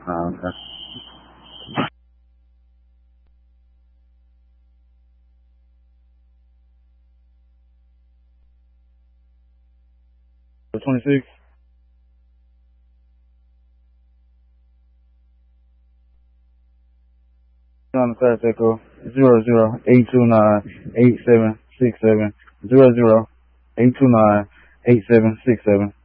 Okay. 26. On the class echo 00-829-8767 00-829-8767.